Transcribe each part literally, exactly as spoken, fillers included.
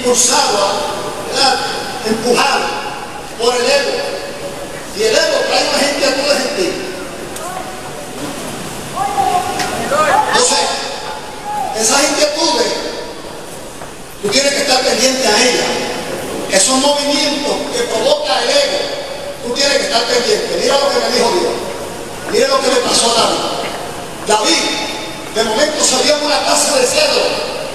impulsado, ¿verdad?, empujado por el ego. Y el ego trae unas inquietudes en ti. Entonces, esas inquietudes, tú tienes que estar pendiente a ellas. Esos movimientos que provoca el ego, tú tienes que estar pendiente. Mira lo que me dijo Dios. Mira lo que le pasó a David. David, de momento salió en una casa de cedro.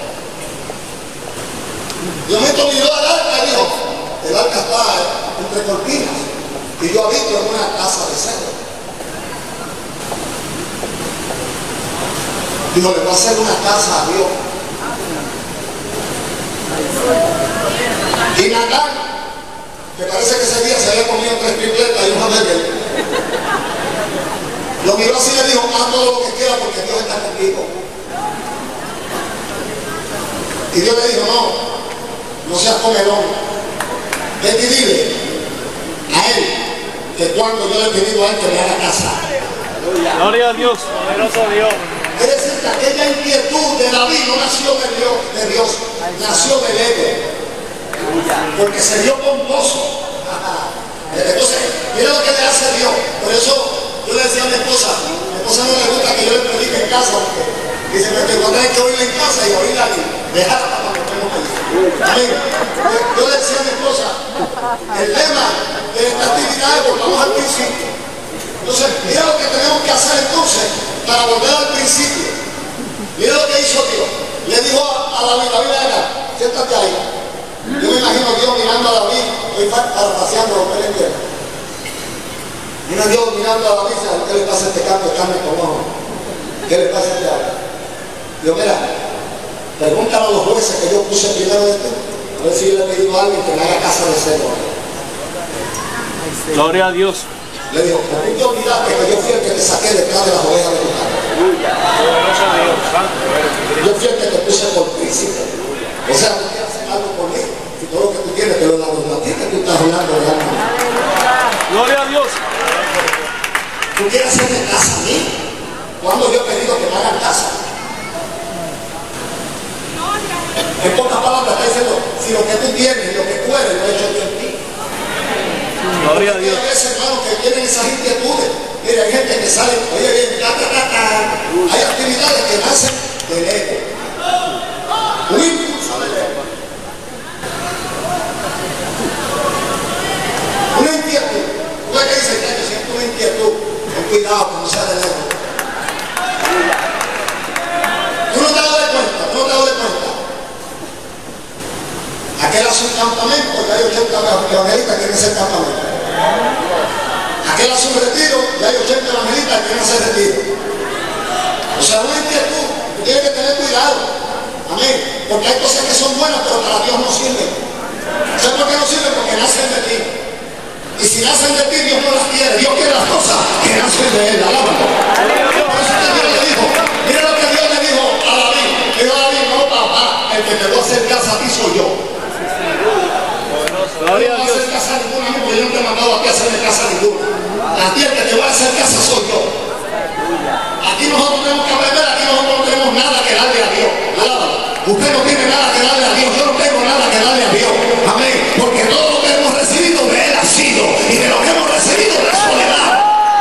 De momento miró al arca y dijo, el arca está entre cortinas y yo habito en una casa de cedro. Dijo, le voy a hacer una casa a Dios. Y Natán, que parece que ese día se había comido tres tripletas y un hamburguer, lo miró así y le dijo, haz todo lo que quieras porque Dios está contigo. Y Dios le dijo, no, no seas comelón. Vete y dile a él que cuando yo le he pedido a él que me haga casa. Gloria a Dios, poderoso Dios. Quiere decir que aquella inquietud de David no nació de Dios, de Dios, nació del ego. Porque se dio pomposo. Entonces, mira lo que le hace Dios. Por eso yo le decía a mi esposa, a mi esposa no le gusta que yo le predique en casa, porque dice que voy a tener que oírla en casa y oírla aquí. Dejar hasta cuando estemos allí. Amén. Yo le decía a mi esposa, el lema de esta actividad es volvamos al principio. Entonces, mira lo que tenemos que hacer entonces para volver al principio. Mira lo que hizo Dios. Le dijo a David, David, venga, siéntate ahí. Yo me imagino a Dios mirando a David, estoy parafraseando lo que le quiero. Mira a Dios mirando a David, ¿qué le pasa a este campo de carne con ojo? ¿Qué le pasa a este árbol? Dios, mira, pregúntale a los jueces que yo puse primero de esto, a ver si yo le he pedido a alguien que me haga casa de cedro. Gloria a Dios. Le dijo, ¿por qué te olvidaste que yo fui el que te saqué detrás de las ovejas de tu padre? Yo fui el que te puse por príncipe. O sea, tú quieres hacer algo conmigo. Si todo lo que tú tienes te lo damos a ti, que tú estás hablando de algo. Gloria a Dios. ¿Tú quieres hacerme casa a mí? ¿Cuándo yo he pedido que me hagan casa? En pocas palabras está diciendo, si lo que tú tienes y lo que tú eres lo he hecho yo en ti. Gloria a Dios. Hay veces, hermano, que tienen esas inquietudes. Mira, hay gente que sale, oye, bien, ta, ta, ta, ta. Hay actividades que nacen del ego. Un impulso del ego. Una inquietud. ¿Tú ves que dice que yo siento una inquietud? Ten cuidado que no sea del ego. Tú no te das cuenta, tú no te das cuenta. Aquel hace un campamento, ya hay ochenta evangelistas que quieren hacer campamento. Aquel hace un retiro, ya hay ochenta evangelistas que quieren hacer retiro. O sea, una inquietud, tú tienes que tener cuidado. Amén. Porque hay cosas que son buenas, pero para Dios no sirven. ¿Sabes por qué no sirven? Porque nacen de ti. Y si nacen de ti, Dios no las quiere. Dios quiere las cosas que nacen de él. Alábalo. Por eso que Dios le dijo, mira lo que Dios le dijo a David. Le dijo a David, no, papá, el que te va a hacer casa a ti soy yo. Gloria a No Dios. voy a hacer casa a ninguna, porque yo no te he mandado a ti a hacerme casa a ninguna. A ti el que te va a hacer casa soy yo. Aquí nosotros tenemos que aprender, aquí nosotros no tenemos nada que darle a Dios. Alábalo. Usted no tiene nada que darle a Dios, yo no tengo nada que darle a Dios. Amén. Porque todo lo que hemos recibido de Él ha sido, y de lo que hemos recibido de soledad.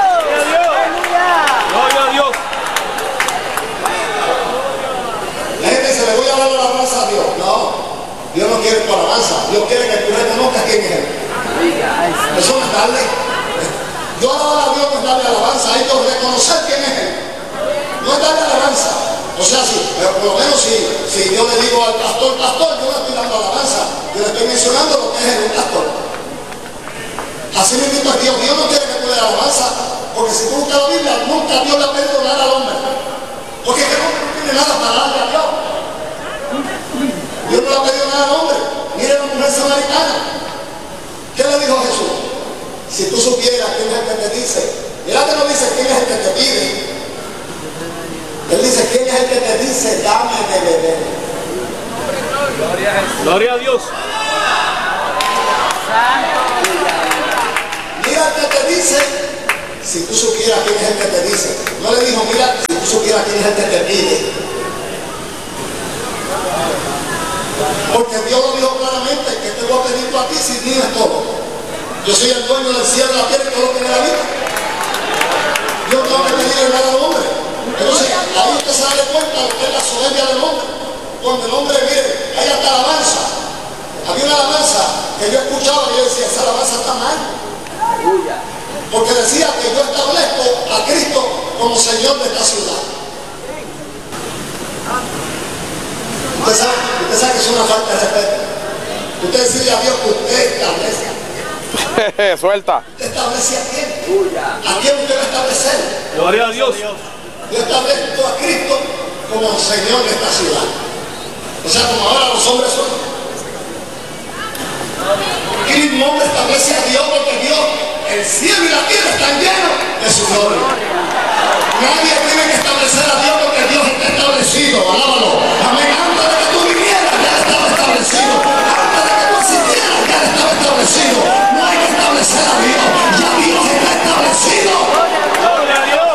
Gloria a Dios. La gente dice, le voy a dar la alabanza a Dios. No, Dios no quiere tu alabanza, Dios quiere que tú reconozcas quién es Él. Eso no es darle. Yo alabar a Dios no es darle alabanza, hay que reconocer quién es Él. No es darle alabanza. O sea, si, pero por lo menos si, si yo le digo al pastor, pastor, yo no estoy dando alabanza, yo le estoy mencionando lo que es el pastor. Así mismo es Dios. Dios no quiere que tú le des alabanza, porque si tú buscas la Biblia, nunca Dios le ha pedido nada al hombre. Porque es que el hombre no tiene nada para darle a Dios. Dios no le ha pedido nada al hombre. Mire la mujer samaritana. ¿Qué le dijo a Jesús? Si tú supieras quién es el que te dice, mira que no dice quién es el que te pide. Él dice, ¿quién es el que te dice, dame de beber? Gloria a Dios. Mira el que te dice, si tú supieras quién es el que te dice. No le dijo, mira, si tú supieras quién es el que te pide. Porque Dios lo dijo solamente que te voy a pedir tú a ti si mío es todo. Yo soy el dueño del cielo y la tierra y todo lo que me da vida. Yo no tengo que pedirle nada al hombre. Entonces, ahí usted se da cuenta de lo que es la soberbia del hombre. Cuando el hombre, mire, hay hasta alabanza. Había una alabanza que yo escuchaba y yo decía, esa alabanza está mal. Porque decía que yo establezco a Cristo como Señor de esta ciudad. Usted sabe, usted sabe que es una falta de respeto. Usted decirle a Dios que usted establece. Suelta. ¿Usted establece a quién? ¿A quién usted va a establecer? Gloria a Dios. Yo establezco a Cristo como Señor de esta ciudad. O sea, como ahora los hombres son. Y ningún hombre establece a Dios porque Dios, el cielo y la tierra están llenos de su gloria. Nadie tiene que establecer a Dios porque Dios está establecido. Alábalo. Amén. Antes de que tú vinieras ya estaba establecido. Antes de que tú existieras ya estaba establecido. No hay que establecer a Dios. Ya Dios está establecido. Gloria a Dios.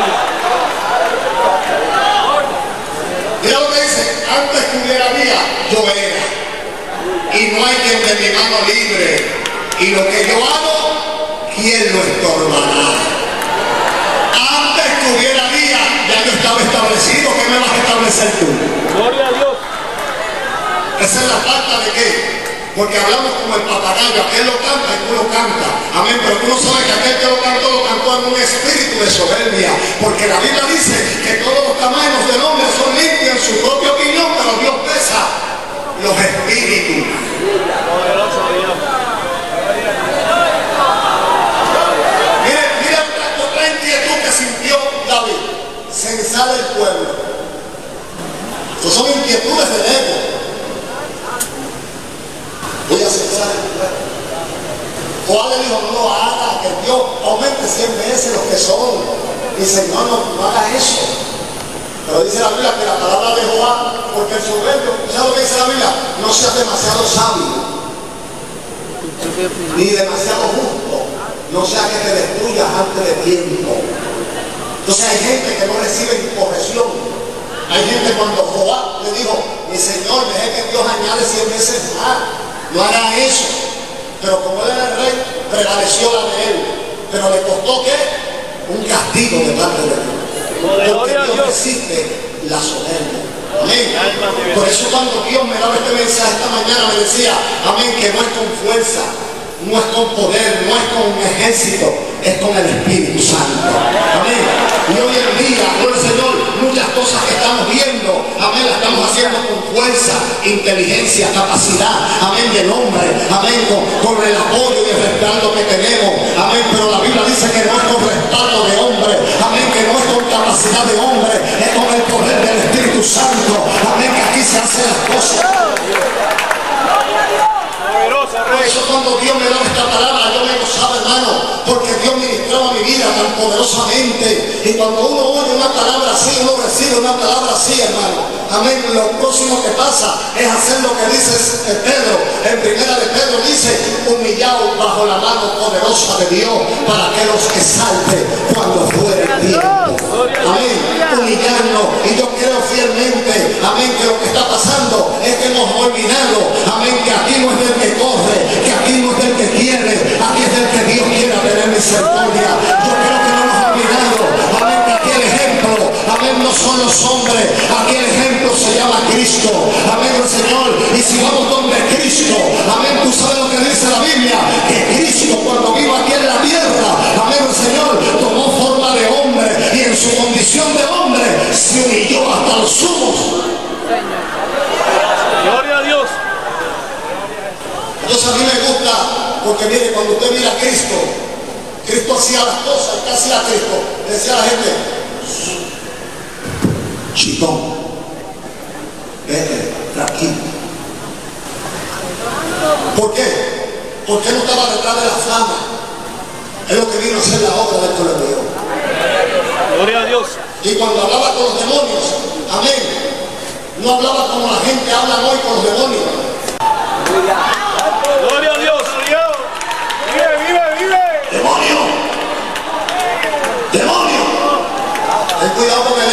Mira lo que dice. Antes que hubiera vida, yo era. Y no hay quien de mi mano libre. Y lo que yo hago, ¿quién lo estorbará? Antes que hubiera día, ya yo estaba establecido. ¿Qué me vas a establecer tú? Gloria a Dios. Esa es la falta de qué. Porque hablamos como el papagayo, aquel lo canta y tú lo cantas. Amén, pero tú no sabes que aquel que lo cantó, lo cantó en un espíritu de soberbia. Porque la Biblia dice que todos los tamaños del hombre son limpios en su propia opinión, pero Dios pesa los espíritus. Poderoso Dios. Mire, mire otra, otra inquietud que sintió David. Censar el pueblo. Estas son inquietudes del ego. Voy a censar el pueblo. Juan le dijo, no lo haga, que Dios aumente cien veces los que son. Y Señor, no, no haga eso. Pero dice la Biblia que la palabra de Jehová, porque el soberbio, ¿sabes lo que dice la Biblia? No seas demasiado sabio, ni demasiado justo, no sea que te destruyas antes de tiempo. Entonces hay gente que no recibe corrección. Hay gente cuando Jehová le dijo, mi Señor, deje que Dios añade cien veces más. No haga eso. Pero como él era el rey, prevaleció la de él. Pero le costó ¿qué? Un castigo de parte de Dios. Porque Dios resiste la soberbia. Amén. Por eso cuando Dios me daba este mensaje esta mañana me decía, amén, que no es con fuerza, no es con poder, no es con un ejército, es con el Espíritu Santo. Amén. Y hoy en día, gloria al Señor, muchas cosas que estamos viendo, amén, las estamos haciendo con fuerza, inteligencia, capacidad, amén, del hombre, amén, con, con el apoyo y el respaldo que tenemos, amén, pero la Biblia dice que no es con respaldo de hombre, amén, que no es con capacidad de hombre, es con el poder del Espíritu Santo, amén, que aquí se hacen las cosas. Por eso cuando Dios me da esta palabra, yo me gozaba, hermano, porque Dios ministraba mi vida tan poderosamente. Y cuando uno oye una palabra así, uno recibe una palabra así, hermano. Amén. Lo próximo que pasa es hacer lo que dice Pedro. En primera de Pedro dice, humillaos bajo la mano poderosa de Dios para que los exalte cuando fuere el tiempo. Amén. Humillarnos. Y yo creo fielmente, amén, que lo que está pasando es que hemos olvidado, amén, que aquí no es del que corre, que aquí no es del que quiere, aquí es del que Dios quiera tener misericordia. Yo creo que no hemos olvidado, amén, que aquí el ejemplo, amén, no son los hombres, aquí el ejemplo se llama Cristo, amén, el Señor. Y si vamos donde Cristo, amén, tú sabes lo que dice la Biblia, que Cristo cuando vino aquí en la tierra, amén, el Señor tomó forma de hombre y en su condición de hombre se humilló hasta los sumos. Gloria a Dios. Entonces a mí me gusta, porque mire, cuando usted mira a Cristo, Cristo hacía las cosas. ¿Qué hacía Cristo? Le decía a la gente, chitón, vete, tranquilo. ¿Por qué? Porque él no estaba detrás de la fama. Es lo que vino a hacer la obra del pueblo de Dios. Gloria a Dios. Y cuando hablaba con los demonios, amén, no hablaba como la gente habla hoy con los demonios. Gloria a Dios. Vive, vive, vive. ¡Demonio! ¡Demonio! Ten cuidado